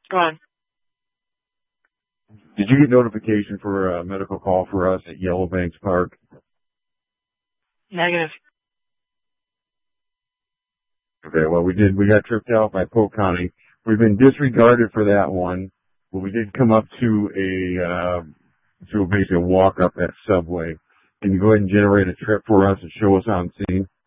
Go on. Did you get notification for a medical call for us at Yellow Banks Park? Negative. Okay, well, we got tripped out by Polk County. We've been disregarded for that one, but we did come up to basically a walk up at Subway. Can you go ahead and generate a trip for us and show us on scene?